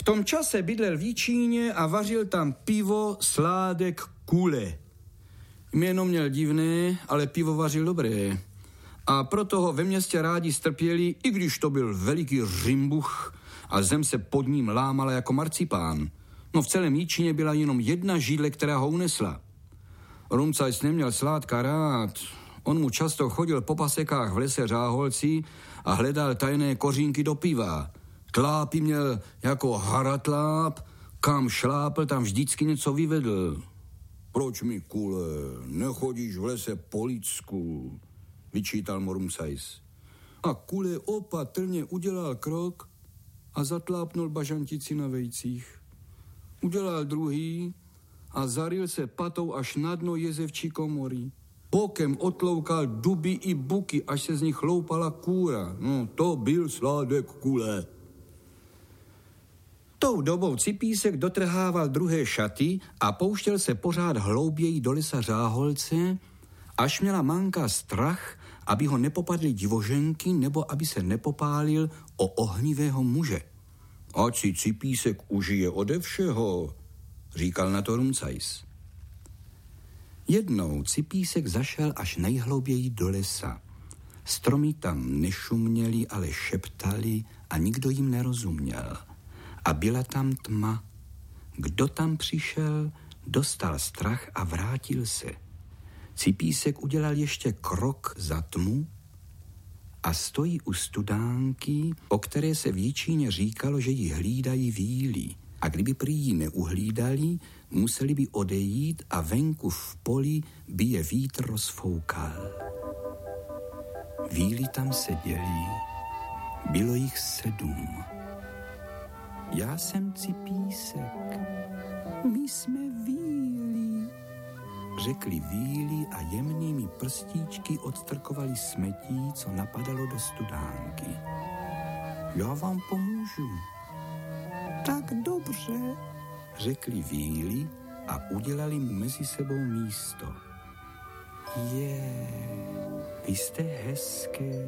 tom čase bydlel v Jičíně a vařil tam pivo Sládek Kule. Jméno měl divné, ale pivo vařil dobré. A proto ho ve městě rádi strpěli, i když to byl veliký řimbuch a zem se pod ním lámala jako marcipán. No v celém Jičíně byla jenom jedna židle, která ho unesla. Rumcajs neměl Sládka rád. On mu často chodil po pasekách v lese Řáholci a hledal tajné kořínky do piva. Tlápy měl jako haratláp, kam šlápl, tam vždycky něco vyvedl. Proč mi, Kule, nechodíš v lese po lidsku? Vyčítal mu Rumcajs. A Kule opatrně udělal krok a zatlápnul bažantici na vejcích. Udělal druhý a zaril se patou až na dno jezevčí komory. Bokem otloukal duby i buky, až se z nich loupala kůra. No, to byl Sládek Kule. Tou dobou Cipísek dotrhával druhé šaty a pouštěl se pořád hlouběji do lesa Řáholce, až měla Manka strach, aby ho nepopadly divoženky nebo aby se nepopálil o ohnivého muže. Ať si Cipísek užije ode všeho, říkal na to Rumcajs. Jednou Cipísek zašel až nejhlouběji do lesa. Stromy tam nešuměly, ale šeptali a nikdo jim nerozuměl. A byla tam tma. Kdo tam přišel, dostal strach a vrátil se. Cipísek udělal ještě krok za tmu a stojí u studánky, o které se v Jičíně říkalo, že ji hlídají víly. A kdyby prý ji neuhlídali, museli by odejít a venku v poli by je vítr rozfoukal. Víly tam seděli, bylo jich 7. Já jsem Cipísek, my jsme víly, řekli víly a jemnými prstíčky odstrkovali smetí, co napadalo do studánky. Já vám pomůžu. Tak dobře, řekli víly a udělali mu mezi sebou místo. Vy jste hezké.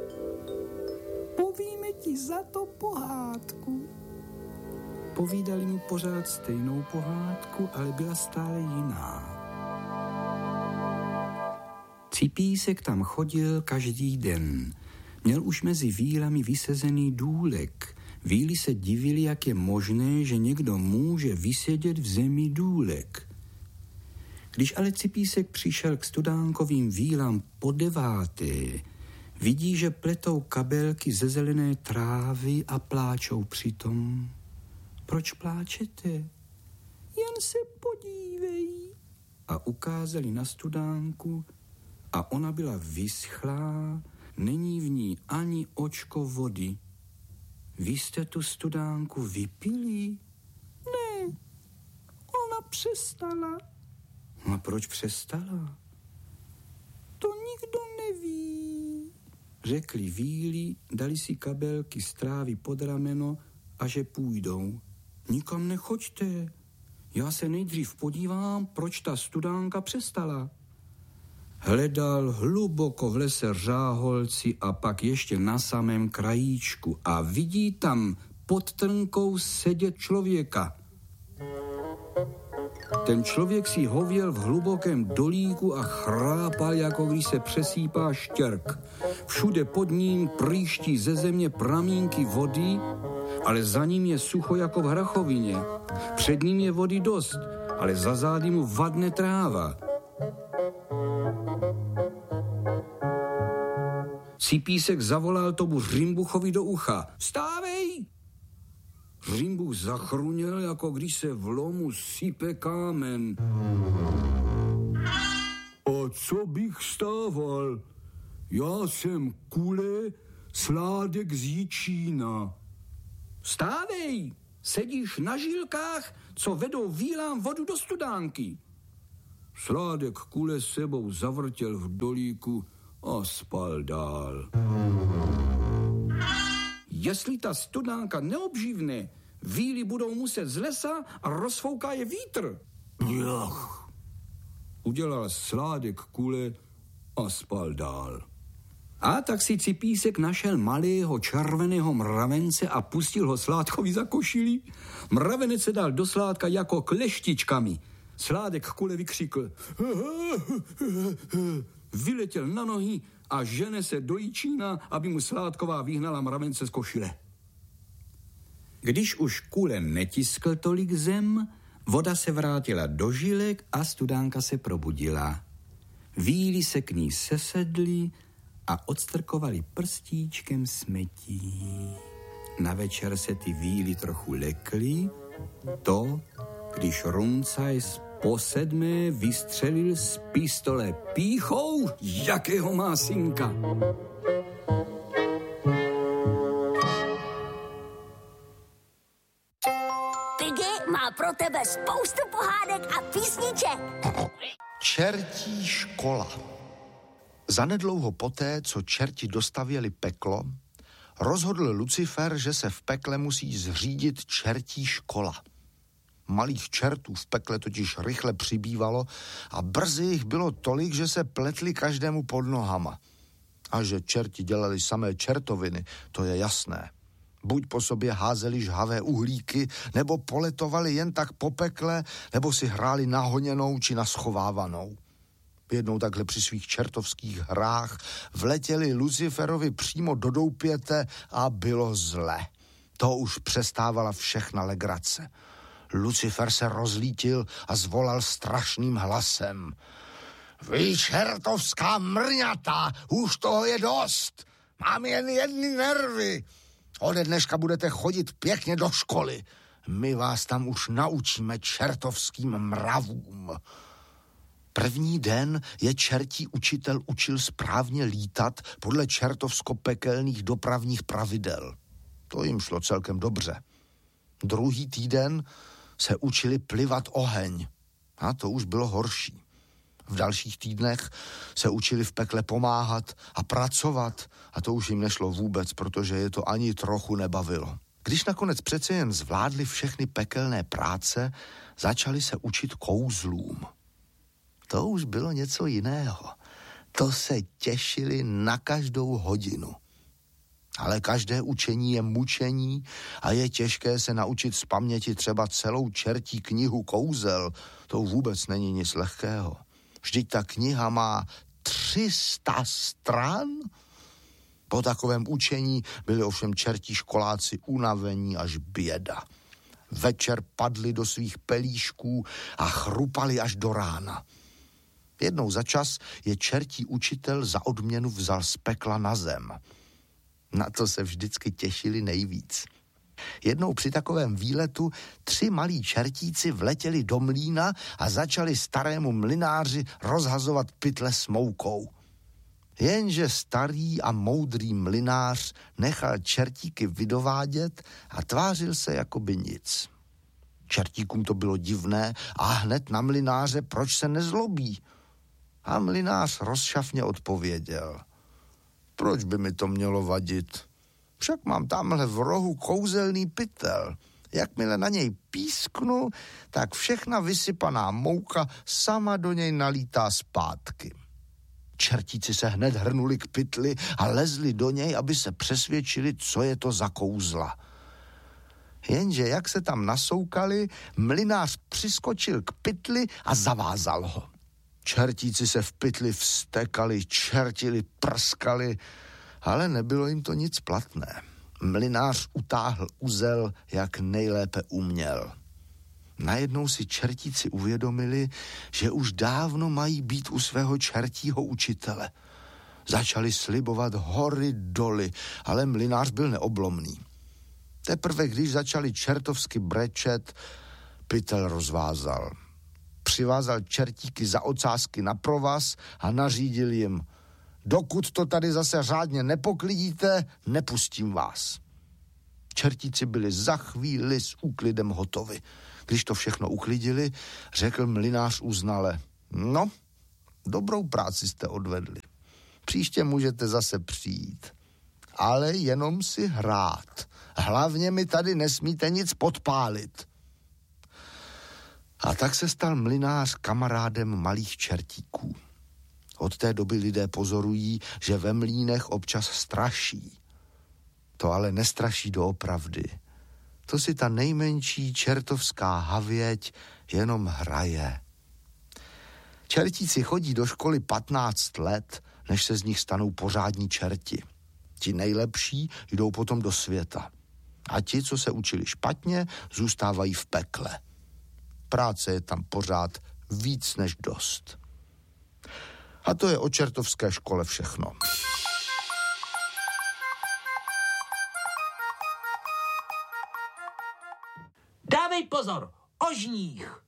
Povíme ti za to pohádku. Povídali mu pořád stejnou pohádku, ale byla stále jiná. Cipísek tam chodil každý den. Měl už mezi vílami vysezený důlek. Víly se divili, jak je možné, že někdo může vysedět v zemi důlek. Když ale Cipísek přišel k studánkovým vílám po 9., vidí, že pletou kabelky ze zelené trávy a pláčou přitom. Proč pláčete? Jen se podívej. A ukázali na studánku a ona byla vyschlá, není v ní ani očko vody. Vy jste tu studánku vypili? Ne, ona přestala. A proč přestala? To nikdo neví, řekli víly, dali si kabelky z trávy pod rameno a že půjdou. Nikam nechoďte, já se nejdřív podívám, proč ta studánka přestala. Hledal hluboko v lese Řáholci a pak ještě na samém krajíčku a vidí tam pod trnkou sedět člověka. Ten člověk si hověl v hlubokém dolíku a chrápal, jako když se přesýpá štěrk. Všude pod ním prýští ze země pramínky vody, ale za ním je sucho jako v hrachovině. Před ním je vody dost, ale za zády mu vadne tráva. Cipísek zavolal tomu Řimbuchovi do ucha. Vstávej! Řimbuch zachruněl, jako když se v lomu sype kámen. A co bych stával? Já jsem Kule, Sládek z Jičína. Vstávej! Sedíš na žilkách, co vedou vílám vodu do studánky. Sládek Kule sebou zavrtěl v dolíku a spal dál. Jestli ta studánka neobživne, víly budou muset z lesa a rozfouká je vítr. Udělal Sládek Kule a spal dál. A tak si Cipísek našel malého červeného mravence a pustil ho Sládkovi za košili. Mravenec se dal do Sládka jako kleštičkami. Sládek kule vykřikl. Vyletěl na nohy a žene se do Jičína, aby mu Sládková vyhnala mravence z košile. Když už kule netiskl tolik zem, voda se vrátila do žilek a studánka se probudila. Víly se k ní sesedli a odstrkovali prstíčkem smetí. Na večer se ty víly trochu lekly, to, když Runcajs po 7. vystřelil z pistole pýchou, jakého má synka. Piggy má pro tebe spoustu pohádek a písniček. Čertí škola. Zanedlouho poté, co čerti dostavěli peklo, rozhodl Lucifer, že se v pekle musí zřídit čertí škola. Malých čertů v pekle totiž rychle přibývalo a brzy jich bylo tolik, že se pletli každému pod nohama. A že čerti dělali samé čertoviny, to je jasné. Buď po sobě házeli žhavé uhlíky, nebo poletovali jen tak po pekle, nebo si hráli na honěnou či na schovávanou. Jednou takhle při svých čertovských hrách vletěli Luciferovi přímo do doupěte a bylo zle. To už přestávala všechna legrace. Lucifer se rozlítil a zvolal strašným hlasem. Vy čertovská mrňata, už toho je dost. Mám jen jedny nervy. Ode dneška budete chodit pěkně do školy. My vás tam už naučíme čertovským mravům. První den je čertí učitel učil správně lítat podle čertovsko-pekelných dopravních pravidel. To jim šlo celkem dobře. Druhý týden se učili plivat oheň. A to už bylo horší. V dalších týdnech se učili v pekle pomáhat a pracovat. A to už jim nešlo vůbec, protože je to ani trochu nebavilo. Když nakonec přece jen zvládli všechny pekelné práce, začali se učit kouzlům. To už bylo něco jiného. To se těšili na každou hodinu. Ale každé učení je mučení a je těžké se naučit z paměti třeba celou čertí knihu kouzel. To vůbec není nic lehkého. Vždyť ta kniha má 300 stran. Po takovém učení byli ovšem čertí školáci unavení až běda. Večer padli do svých pelíšků a chrupali až do rána. Jednou za čas je čertí učitel za odměnu vzal z pekla na zem. Na to se vždycky těšili nejvíc. Jednou při takovém výletu 3 malí čertíci vletěli do mlýna a začali starému mlynáři rozhazovat pytle s moukou. Jenže starý a moudrý mlynář nechal čertíky vydovádět a tvářil se jako by nic. Čertíkům to bylo divné a hned na mlynáře, proč se nezlobí. A mlynář rozšafně odpověděl. Proč by mi to mělo vadit? Však mám tamhle v rohu kouzelný pytel. Jakmile na něj písknu, tak všechna vysypaná mouka sama do něj nalítá zpátky. Čertíci se hned hrnuli k pytli a lezli do něj, aby se přesvědčili, co je to za kouzla. Jenže jak se tam nasoukali, mlynář přiskočil k pytli a zavázal ho. Čertíci se v pytli vztekali, čertili, prskali, ale nebylo jim to nic platné. Mlynář utáhl uzel, jak nejlépe uměl. Najednou si čertíci uvědomili, že už dávno mají být u svého čertího učitele. Začali slibovat hory doly, ale mlynář byl neoblomný. Teprve když začali čertovsky brečet, pytel rozvázal. Přivázal čertíky za ocásky na provaz a nařídil jim: dokud to tady zase řádně nepoklidíte, nepustím vás. Čertíci byli za chvíli s úklidem hotovi. Když to všechno uklidili, řekl mlynář uznale: no, dobrou práci jste odvedli. Příště můžete zase přijít. Ale jenom si hrát. Hlavně mi tady nesmíte nic podpálit. A tak se stal mlynář kamarádem malých čertíků. Od té doby lidé pozorují, že ve mlýnech občas straší. To ale nestraší doopravdy. To si ta nejmenší čertovská havěť jenom hraje. Čertíci chodí do školy 15 let, než se z nich stanou pořádní čerti. Ti nejlepší jdou potom do světa. A ti, co se učili špatně, zůstávají v pekle. Práce je tam pořád víc než dost. A to je o čertovské škole všechno. Dávej pozor, ožních!